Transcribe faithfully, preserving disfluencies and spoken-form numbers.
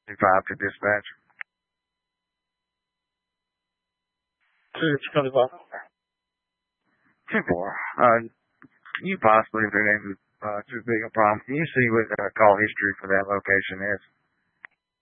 Five to dispatch. two twenty-five. Ten four. Uh, you possibly, if there ain't uh, too big a problem, can you see what the uh, call history for that location is?